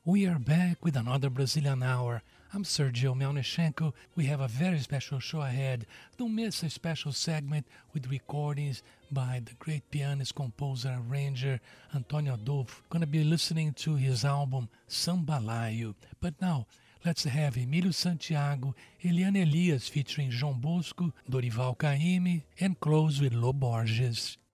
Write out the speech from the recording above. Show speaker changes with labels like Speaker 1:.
Speaker 1: We are back with another Brazilian Hour. I'm Sergio Melnichenko. We have a very special show ahead. Don't miss a special segment with recordings by the great pianist, composer, arranger Antonio Adolfo. Gonna be listening to his album Sambalaio. But now, let's have Emílio Santiago, Eliane Elias featuring João Bosco, Dorival Caymmi, and close with Lô Borges.